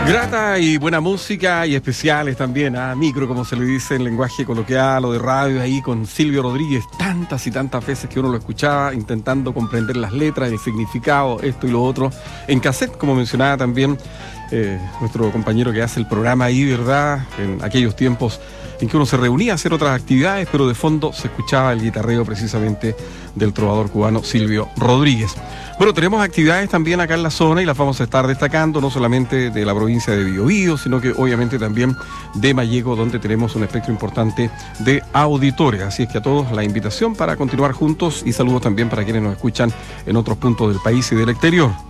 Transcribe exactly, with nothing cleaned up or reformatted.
Grata y buena música y especiales también, a ¿eh? Micro, como se le dice en lenguaje coloquial o de radio, ahí con Silvio Rodríguez, tantas y tantas veces que uno lo escuchaba intentando comprender las letras, el significado, esto y lo otro, en cassette, como mencionaba también eh, nuestro compañero que hace el programa ahí, ¿verdad? En aquellos tiempos en que uno se reunía a hacer otras actividades, pero de fondo se escuchaba el guitarreo precisamente del trovador cubano Silvio Rodríguez. Bueno, tenemos actividades también acá en la zona y las vamos a estar destacando, no solamente de la provincia de Biobío, sino que obviamente también de Malleco, donde tenemos un espectro importante de auditores. Así es que a todos la invitación para continuar juntos y saludos también para quienes nos escuchan en otros puntos del país y del exterior.